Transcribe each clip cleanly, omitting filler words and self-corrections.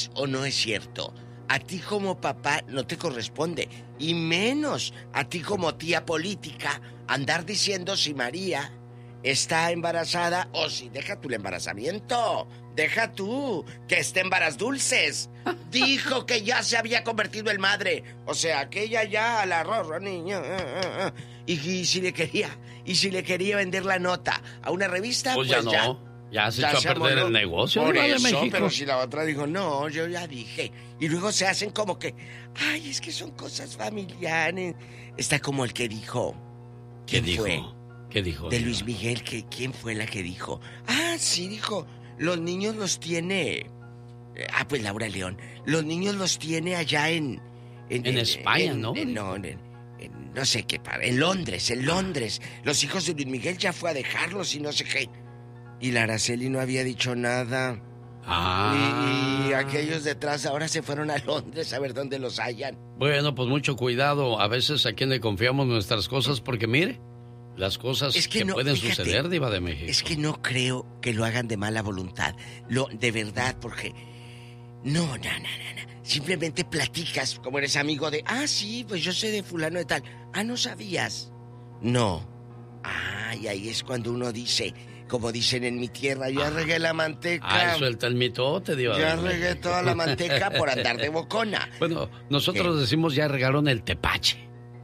¿O no es cierto? A ti como papá no te corresponde, y menos a ti como tía política, andar diciendo si María está embarazada o si deja tú el embarazamiento. Deja tú que esté embaraz dulces. Dijo que ya se había convertido en madre. O sea, que ella ya la rorra niña. Y si le quería vender la nota a una revista, pues ya no. Ya se echó a perder el negocio por de eso, México. Pero si la otra dijo, no, yo ya dije. Y luego se hacen como que, ay, es que son cosas familiares. Está como el que dijo. ¿Qué dijo? Fue? ¿Qué dijo? De Luis Miguel, ¿quién fue la que dijo? Ah, sí, dijo, los niños los tiene... pues Laura León. Los niños los tiene allá en España, ¿no? No sé qué, en Londres. Los hijos de Luis Miguel ya fue a dejarlos y no sé qué. Y la Araceli no había dicho nada. Y aquellos detrás ahora se fueron a Londres a ver dónde los hallan. Bueno, pues mucho cuidado a veces a quien le confiamos nuestras cosas, porque mire, las cosas que no, pueden suceder, Diva de México. Es que no creo que lo hagan de mala voluntad. De verdad, porque... No. Simplemente platicas, como eres amigo de... Ah, sí, pues yo sé de fulano de tal. Ah, ¿no sabías? No. Y ahí es cuando uno dice... Como dicen en mi tierra, ya regué la manteca. Suelta el mitote, Diva. Ya regué toda la manteca por andar de bocona. Bueno, nosotros decimos ya regaron el tepache.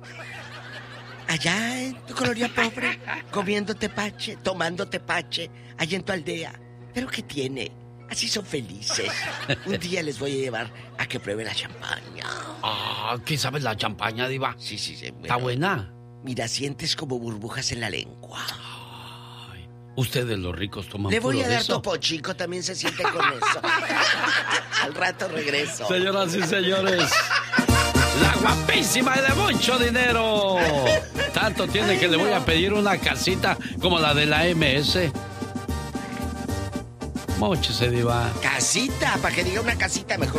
Allá en tu colonia pobre, comiendo tepache, tomando tepache, allá en tu aldea. ¿Pero qué tiene? Así son felices. Un día les voy a llevar a que prueben la champaña. ¿Qué sabes la champaña, Diva? Sí. Bueno, ¿está buena? Mira, sientes como burbujas en la lengua. Ustedes los ricos toman Le voy puro a dar de eso. Topo Chico, también se siente con eso. Al rato regreso. Señoras y señores, la guapísima y de mucho dinero. Tanto tiene que le voy a pedir una casita como la de la MS. Móchese, Diva. Casita, para que diga una casita mejor.